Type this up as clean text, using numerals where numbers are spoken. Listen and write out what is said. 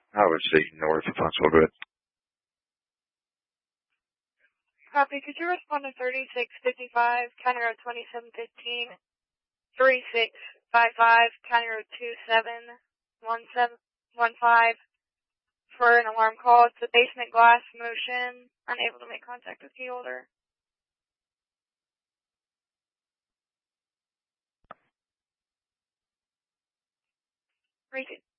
I would say north if possible, but. Copy. Could you respond to 3655, County Road 2715, 3655, County Road 2715, for an alarm call? It's a basement glass motion, unable to make contact with key holder. Receive.